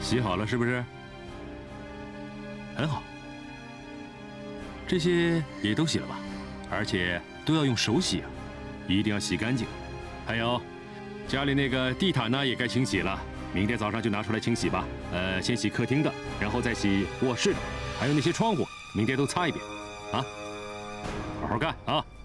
洗好了是不是？很好。这些也都洗了吧？而且都要用手洗啊，一定要洗干净。还有，家里那个地毯呢也该清洗了，明天早上就拿出来清洗吧。先洗客厅的，然后再洗卧室的，还有那些窗户，明天都擦一遍。啊，好好干啊！